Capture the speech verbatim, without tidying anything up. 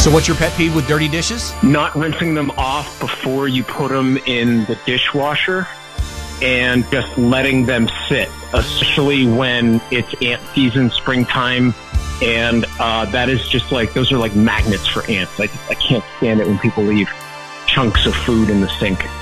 So what's your pet peeve with dirty dishes? Not rinsing them off before you put them in the dishwasher and just letting them sit, especially when it's ant season, springtime. And uh, that is just like, those are like magnets for ants. I, I can't stand it when people leave chunks of food in the sink.